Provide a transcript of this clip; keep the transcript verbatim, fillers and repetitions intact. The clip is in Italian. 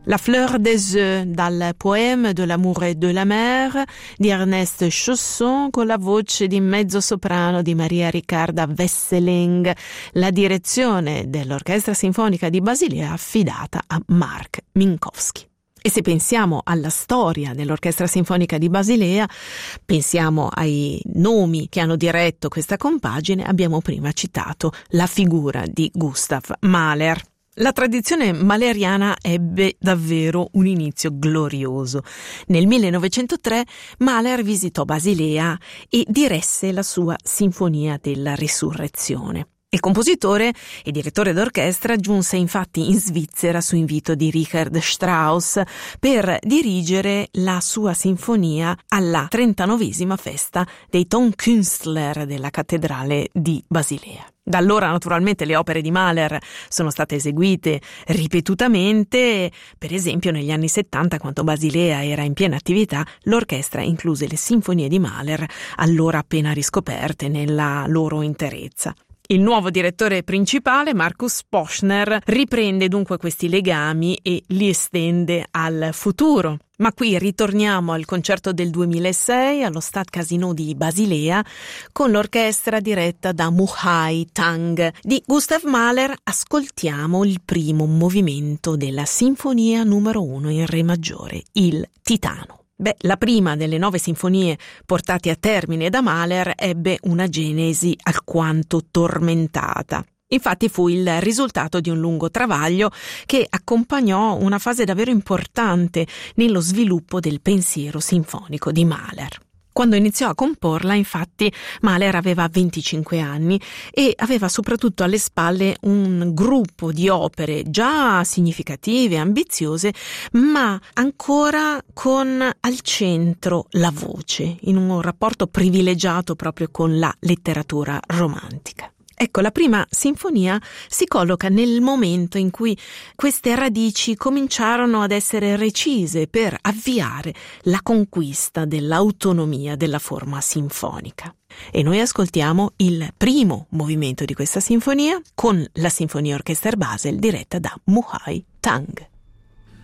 La Fleur des œufs dal Poème de l'amour et de la mer di Ernest Chausson con la voce di mezzosoprano di Maria Riccarda Wesseling, la direzione dell'Orchestra Sinfonica di Basilea affidata a Mark Minkowski. E se pensiamo alla storia dell'Orchestra Sinfonica di Basilea, pensiamo ai nomi che hanno diretto questa compagine, abbiamo prima citato la figura di Gustav Mahler. La tradizione mahleriana ebbe davvero un inizio glorioso. Nel millenovecentotre Mahler visitò Basilea e diresse la sua Sinfonia della Risurrezione. Il compositore e direttore d'orchestra giunse infatti in Svizzera su invito di Richard Strauss per dirigere la sua sinfonia alla trentanovesima festa dei Tonkünstler della cattedrale di Basilea. Da allora naturalmente le opere di Mahler sono state eseguite ripetutamente, per esempio negli anni settanta, quando Basilea era in piena attività, l'orchestra incluse le sinfonie di Mahler, allora appena riscoperte nella loro interezza. Il nuovo direttore principale, Markus Poschner, riprende dunque questi legami e li estende al futuro. Ma qui ritorniamo al concerto del duemilasei allo Stadtcasino di Basilea con l'orchestra diretta da Muhai Tang. Di Gustav Mahler ascoltiamo il primo movimento della Sinfonia numero uno in Re maggiore, il Titano. Beh, la prima delle nove sinfonie portate a termine da Mahler ebbe una genesi alquanto tormentata. Infatti fu il risultato di un lungo travaglio che accompagnò una fase davvero importante nello sviluppo del pensiero sinfonico di Mahler. Quando iniziò a comporla, infatti, Mahler aveva venticinque anni e aveva soprattutto alle spalle un gruppo di opere già significative, ambiziose, ma ancora con al centro la voce, in un rapporto privilegiato proprio con la letteratura romantica. Ecco, la prima sinfonia si colloca nel momento in cui queste radici cominciarono ad essere recise per avviare la conquista dell'autonomia della forma sinfonica. E noi ascoltiamo il primo movimento di questa sinfonia con la Sinfonia Orchester Basel diretta da Muhai Tang.